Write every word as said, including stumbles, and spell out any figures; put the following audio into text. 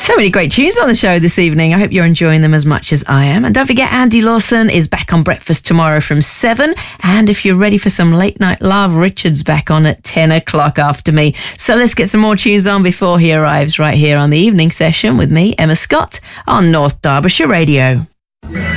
So many great tunes on the show this evening. I hope you're enjoying them as much as I am. And don't forget, Andy Lawson is back on Breakfast tomorrow from seven. And if you're ready for some late night love, Richard's back on at ten o'clock after me. So let's get some more tunes on before he arrives right here on the evening session with me, Emma Scott, on North Derbyshire Radio.